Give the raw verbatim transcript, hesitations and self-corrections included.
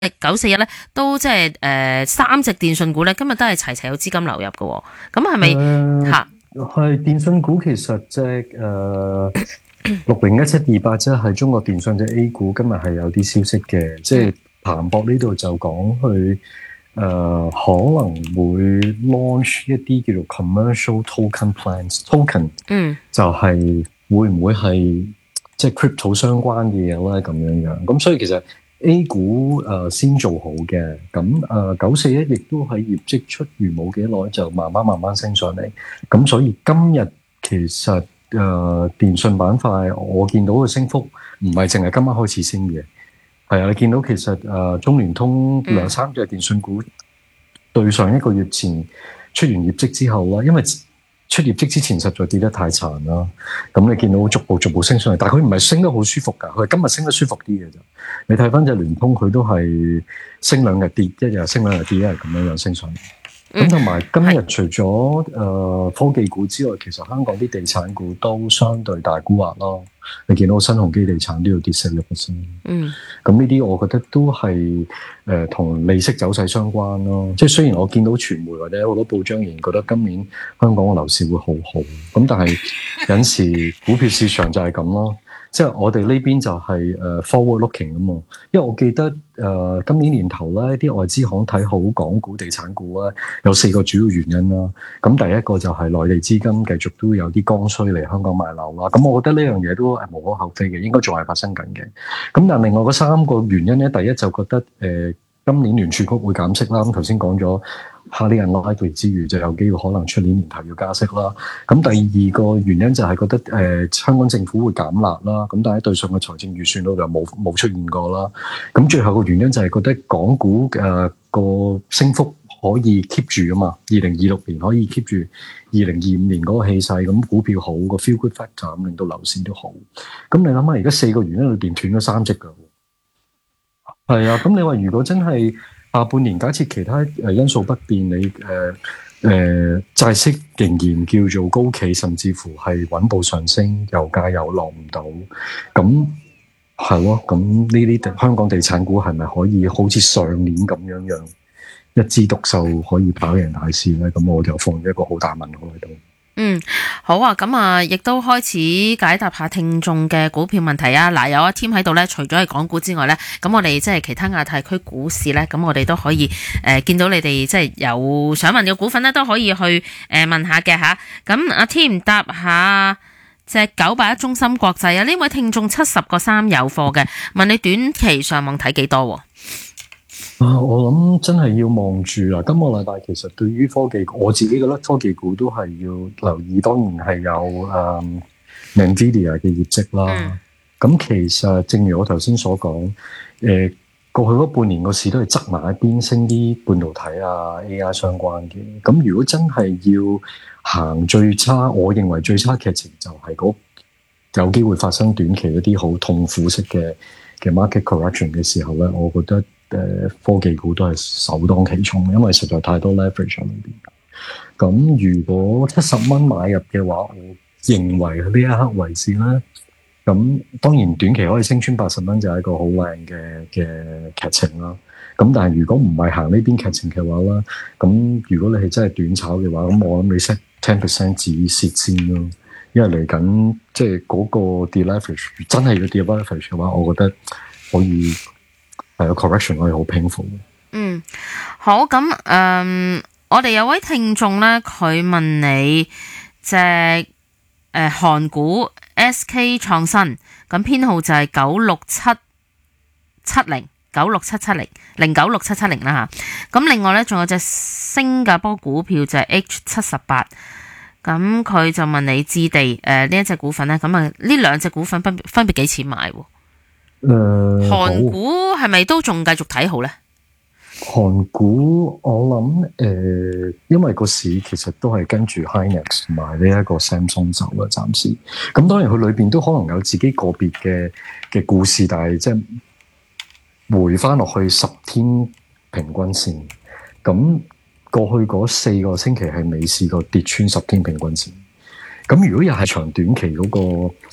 九四一咧都即係誒三隻電訊股咧，今日都係齊齊有資金流入嘅喎。咁係咪嚇？ 係電訊股其實即係誒六零一七二八，即係中國電信隻 A 股，今日係有啲消息嘅，即係彭博呢度就講佢誒可能會 launch 一啲叫做 commercial token plans，token 嗯就係會唔會係即係 crypto 相關嘅嘢咧咁樣樣。咁所以其實 A 股誒、呃、先做好嘅，咁誒九四一亦都喺業績出完冇幾耐就慢慢慢慢升上嚟，咁所以今日其實誒、呃、電信板塊我見到嘅升幅唔係淨係今晚開始升嘅，係啊，你見到其實誒、呃、中聯通兩三隻電信股、嗯、對上一個月前出完業績之後啦，因為出業績之前實在跌得太殘啦，咁你見到逐步逐步升上嚟，但係佢唔係升得好舒服㗎，佢係今日升得舒服啲嘅啫。你睇翻隻聯通，佢都係升兩日跌，一日升兩日跌，一日咁樣樣升上嚟。咁同埋今日除咗誒、呃、科技股之外，其實香港啲地產股都相對大沽壓咯。你見到新鴻基地產都要跌四六 percent。嗯，咁呢啲我覺得都係誒同利息走勢相關咯。即係雖然我見到傳媒或者好多報章仍然覺得今年香港嘅樓市會好好，咁但係有陣時股票市場就係咁咯。即係我哋呢邊就係誒 forward looking 啊嘛，因為我記得誒、呃、今年年頭咧，啲外資行睇好港股地產股咧，有四個主要原因啦。咁第一個就係內地資金繼續都有啲剛需嚟香港買樓啦。咁我覺得呢樣嘢都係無可厚非嘅，應該仲係發生緊嘅。咁但另外嗰三個原因咧，第一就覺得誒、呃、今年聯儲局會減息啦。咁頭先講咗。highly unlikely 之餘，就有機會可能出年年頭要加息啦。咁第二個原因就係覺得誒、呃、香港政府會減辣啦。咁但係對上嘅財政預算度就冇冇出現過啦。咁最後個原因就係覺得港股誒、呃、個升幅可以 keep 住啊嘛。二零二六年可以 keep 住二零二五年嗰個氣勢，咁股票好個 feel good factor，咁令到樓市都好。咁你諗下，而家四個原因裏邊斷咗三隻㗎。係啊，咁你話如果真係下半年假設其他誒因素不變，你誒誒、呃呃、債息仍然叫做高企，甚至乎係穩步上升，油價又落唔到，咁係咯，咁呢啲香港地產股係咪可以好似上年咁樣樣一枝獨秀可以跑贏大市咧？咁我就放咗一個好大問號喺度。 嗯，好啊，咁啊，亦都開始解答下聽眾嘅股票問題啊。嗱，有阿 Tim 喺度咧，除咗係港股之外咧，咁我哋即係其他亞太區股市咧，咁我哋都可以誒、呃、見到你哋即係有想問嘅股份咧，都可以去誒、呃、問下嘅吓。咁阿 Tim 答下隻九八一中芯國際啊，呢位聽眾七十個三有貨嘅，問你短期上網睇幾多？ 啊，我諗真係要望住啦。今個禮拜其實對於科技股，我自己覺得科技股都係要留意。當然係有誒、um, Nvidia 嘅業績啦。咁、嗯、其實正如我頭先所講，誒、呃、過去嗰半年個市都係側埋一邊，升啲半導體啊、A I 相關嘅。咁如果真係要行最差，我認為最差劇情就係嗰有機會發生短期一啲好痛苦式嘅嘅 market correction 嘅時候咧，我覺得。誒科技股都係首當其衝，因為實在太多 leverage 喺裏邊。咁如果七十蚊買入嘅話，我認為呢一刻為止咧，咁當然短期可以升穿八十蚊就係一個好靚嘅嘅劇情啦。咁但係如果唔係行呢邊劇情嘅話咧，咁如果你係真係短炒嘅話，咁我諗你 set ten percent 止蝕先咯。因為嚟緊即係嗰個 deleverage 真係要 deleverage 嘅話，我覺得可以。係個 correction 可以好 painful 嘅。嗯， 好咁，誒、嗯，我哋有位聽眾咧，佢問你隻誒韓股 S K 創新，咁編號就係九六七七零九六七七零零九六七七零啦吓。咁另外咧，仲有隻新加坡股票就係 H 七十八，咁佢就問你置地誒呢一隻股份咧，咁啊呢兩隻股份分別分別幾錢買？ 誒， 韓股係咪都仲繼續睇好咧？ 韓股我諗誒、呃，因為個市其實都係跟住 Hynix 同埋呢一個 Samsung 走啦，暫時。咁當然佢裏邊都可能有自己個別嘅嘅故事，但係即係回翻落去十天平均線。咁過去嗰四個星期係未試過跌穿十天平均線。咁如果又係長短期嗰、那個。